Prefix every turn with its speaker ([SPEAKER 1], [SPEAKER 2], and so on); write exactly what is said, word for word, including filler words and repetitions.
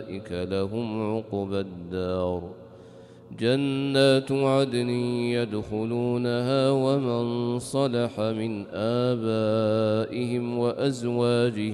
[SPEAKER 1] أولئك لهم عقبى الدار جنات عدن يدخلونها ومن صلح من آبائهم وأزواجهم